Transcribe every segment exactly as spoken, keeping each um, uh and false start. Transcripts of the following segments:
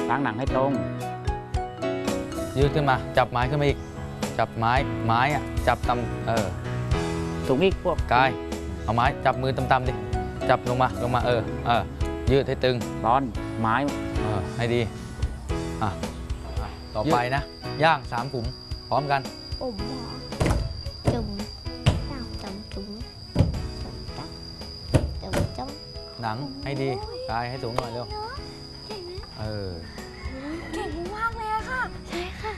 ล้างหนังให้ตรงยืดขึ้นมาจับไม้ขึ้นมาอีกจับไม้ไม้อะจับตำเออสูงอีกพวกกายเอาไม้จับมือต่ำๆดิจับลงมาลงมาเออเออยืดให้ตึงร้อนไม้เออให้ดีอ่ะต่อไปนะย่างสามขุมพร้อมกันโอ้โหจุ่มย่างจุ่มจุ่มจุ่มจุ่มหนังให้ดีกายให้สูงหน่อยเร็วเออเก่งมากเลยอะค่ะใช่ค่ะ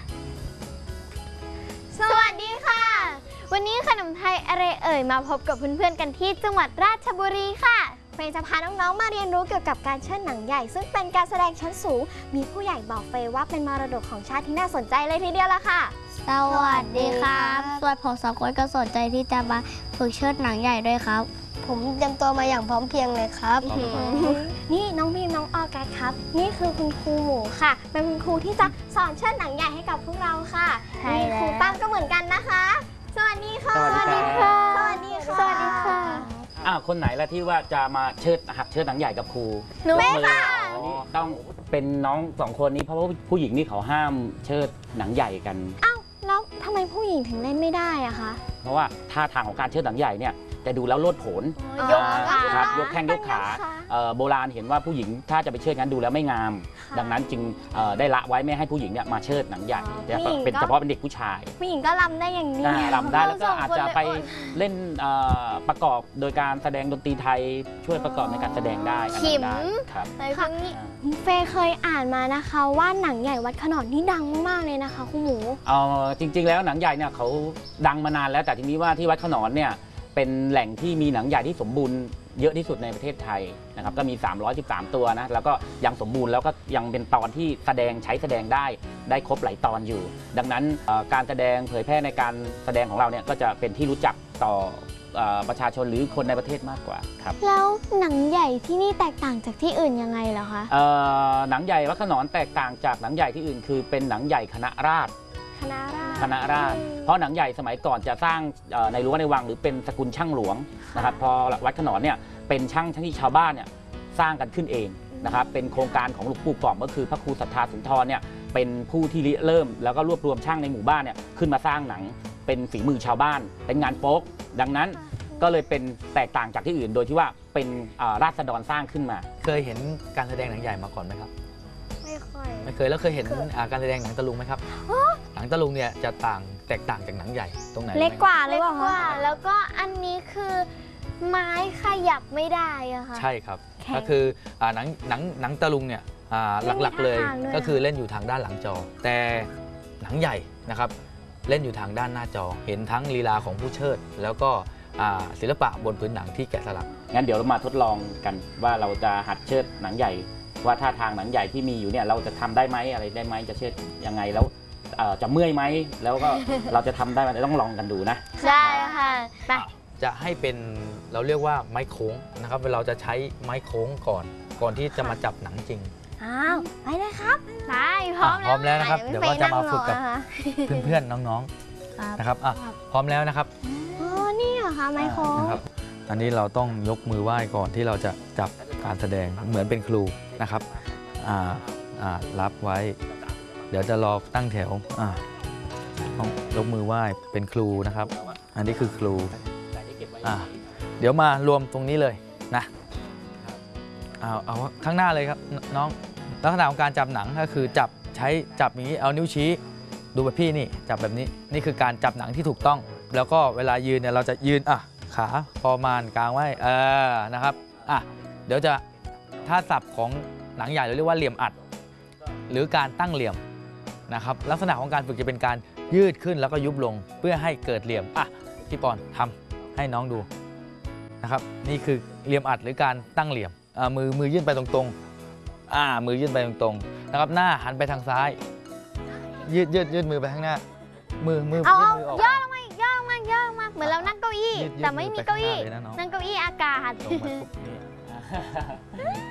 สวัสดีค่ะวันนี้ขนมไทยอะไรเอ่ยมาพบกับเพื่อนๆกันที่จังหวัดราชบุรีค่ะเฟย์จะพาน้องๆมาเรียนรู้เกี่ยวกับการเชิดหนังใหญ่ซึ่งเป็นการแสดงชั้นสูงมีผู้ใหญ่บอกเฟย์ว่าเป็นมรดกของชาติที่น่าสนใจเลยทีเดียวละค่ะสวัสดีครับส่วนผมสองคนก็สนใจที่จะมาฝึกเชิดหนังใหญ่ด้วยครับผมเตรียมตัวมาอย่างพร้อมเพรียงเลยครับนี่น้องพิมน้องออกัสครับนี่คือคุณครูหมูค่ะเป็นคุณครูที่จะสอนเชิดหนังใหญ่ให้กับพวกเราค่ะนี่ครูตั้มก็เหมือนกันนะคะสวัสดีค่ะสวัสดีค่ะสวัสดีค่ะสวัสดีค่ะอ้าวคนไหนละที่ว่าจะมาเชิดหัดเชิดหนังใหญ่กับครูหนูค่ะต้องเป็นน้องสองคนนี้เพราะว่าผู้หญิงนี่เขาห้ามเชิดหนังใหญ่กันอ้าวแล้วทำไมผู้หญิงถึงเล่นไม่ได้อะคะเพราะว่าท่าทางของการเชิดหนังใหญ่เนี่ยจะดูแล้วโลดโผนยกครับยกแข้งยกขาโบราณเห็นว่าผู้หญิงถ้าจะไปเชิดงั้นดูแล้วไม่งามดังนั้นจึงได้ละไว้ไม่ให้ผู้หญิงเนี่ยมาเชิดหนังใหญ่จะเป็นเฉพาะเป็นเด็กผู้ชายผู้หญิงก็รำได้อย่างนี้รำได้แล้วก็อาจจะไปเล่นประกอบโดยการแสดงดนตรีไทยช่วยประกอบในการแสดงได้ขิมครับเฟย์เคยอ่านมานะคะว่าหนังใหญ่วัดขนอนนี่ดังมากเลยนะคะคุณหมูจริงๆแล้วหนังใหญ่เนี่ยเขาดังมานานแล้วแต่ทีนี้ว่าที่วัดขนอนเนี่ยเป็นแหล่งที่มีหนังใหญ่ที่สมบูรณ์เยอะที่สุดในประเทศไทยนะครับก็มีสามร้อยสิบสามตัวนะแล้วก็ยังสมบูรณ์แล้วก็ยังเป็นตอนที่แสดงใช้แสดงได้ได้ครบหลายตอนอยู่ ดังนั้นการแสดงเผยแพร่ในการแสดงของเราเนี่ยก็จะเป็นที่รู้จักต่อประชาชนหรือคนในประเทศมากกว่าครับแล้วหนังใหญ่ที่นี่แตกต่างจากที่อื่นยังไงเหรอคะหนังใหญ่วัดขนอนแตกต่างจากหนังใหญ่ที่อื่นคือเป็นหนังใหญ่คณะราษฎรคณะราษฎรคณะราษฎรเพราะหนังใหญ่สมัยก่อนจะสร้างในรั้วในวังหรือเป็นสกุลช่างหลวงนะครับพอวัดขนอนเนี่ยเป็นช่างที่ชาวบ้านเนี่ยสร้างกันขึ้นเองนะครับเป็นโครงการของหลวงปู่ก่อมก็คือพระครูศรัทธาสุนทรเนี่ยเป็นผู้ที่ริเริ่มแล้วก็รวบรวมช่างในหมู่บ้านเนี่ยขึ้นมาสร้างหนังเป็นฝีมือชาวบ้านเป็นงานโป๊กดังนั้นก็เลยเป็นแตกต่างจากที่อื่นโดยที่ว่าเป็นราษฎรสร้างขึ้นมาเคยเห็นการแสดงหนังใหญ่มาก่อนไหมครับไม่ค่อยไม่เคยแล้วเคยเห็นการแสดงหนังตะลุงไหมครับหนังตะลุงเนี่ยจะต่างแตกต่างจากหนังใหญ่ตรงไหนเล็กกว่าเล็กกว่าแล้วก็อันนี้คือไม้ขยับไม่ได้อะค่ะใช่ครับก็คือหนังหนังหนังตะลุงเนี่ยหลักๆเลยก็คือเล่นอยู่ทางด้านหลังจอแต่หนังใหญ่นะครับเล่นอยู่ทางด้านหน้าจอเห็นทั้งลีลาของผู้เชิดแล้วก็ศิลปะบนพื้นหนังที่แกะสลักงั้นเดี๋ยวเรามาทดลองกันว่าเราจะหัดเชิดหนังใหญ่ว่าท่าทางหนังใหญ่ที่มีอยู่เนี่ยเราจะทำได้ไหมอะไรได้ไหมจะเชิดยังไงแล้วจะเมื่อยไหมแล้วก็เราจะทำได้ไหมต้องลองกันดูนะใช่ค่ะไปจะให้เป็นเราเรียกว่าไม้โค้งนะครับเราจะใช้ไม้โค้งก่อนก่อนที่จะมาจับหนังจริงอ้าวไปเลยครับได้พร้อมแล้วพร้อมแล้วนะครับเดี๋ยวก็จะมาฝึกกับเพื่อนๆน้องๆนะครับอ่ะพร้อมแล้วนะครับอ๋อนี่เหรอคะไม้โค้งอันนี้เราต้องยกมือไหว้ก่อนที่เราจะจับการแสดงเหมือนเป็นครูนะครับอ่าอ่ารับไว้เดี๋ยวจะรอตั้งแถวอ่าต้องยกมือไหว้เป็นครูนะครับอันนี้คือครูอ่าเดี๋ยวมารวมตรงนี้เลยนะเอาเอาข้างหน้าเลยครับน้องลักษณะของการจับหนังก็คือจับใช้จับอย่างนี้เอานิ้วชี้ดูแบบพี่นี่จับแบบนี้นี่คือการจับหนังที่ถูกต้องแล้วก็เวลายืนเนี่ยเราจะยืนอ่ะขาประมาณกลางไว้เออนะครับอ่ะเดี๋ยวจะถ้าศัพท์ของหนังใหญ่เราเรียกว่าเหลี่ยมอัดหรือการตั้งเหลี่ยมนะครับลักษณะของการฝึกจะเป็นการยืดขึ้นแล้วก็ยุบลงเพื่อให้เกิดเหลี่ยมอ่ะพี่ปอนทำให้น้องดูนะครับนี่คือเหลี่ยมอัดหรือการตั้งเหลี่ยมอ่ามือมือยื่นไปตรงๆอ่ามือยื่นไปตรงๆนะครับหน้าหันไปทางซ้ายยืดยืดยืดมือไปข้างหน้ามือมือเอาเอาย่อลงมาย่อลงมาย่อลงมาเหมือนเรานั่งเก้าอี้แต่ไม่มีเก้าอี้นั่งเก้าอี้อากาศ